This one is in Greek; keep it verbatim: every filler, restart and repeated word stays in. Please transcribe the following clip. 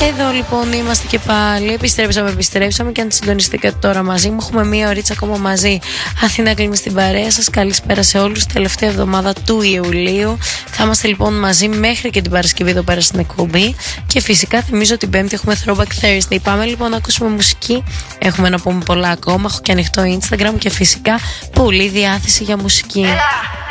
Εδώ λοιπόν είμαστε και πάλι. Επιστρέψαμε, επιστρέψαμε και αν συντονιστείτε τώρα μαζί μου, έχουμε μία ωρίτσα ακόμα μαζί. Αθήνα κλείνει στην παρέα σας. Καλησπέρα σε όλους. Τελευταία εβδομάδα του Ιουλίου. Θα είμαστε λοιπόν μαζί μέχρι και την Παρασκευή εδώ πέρα στην εκπομπή. Και φυσικά θυμίζω την Πέμπτη έχουμε Throwback Thursday. Πάμε λοιπόν να ακούσουμε μουσική. Έχουμε να πούμε πολλά ακόμα. Έχω και ανοιχτό Instagram και φυσικά πολλή διάθεση για μουσική. Έλα.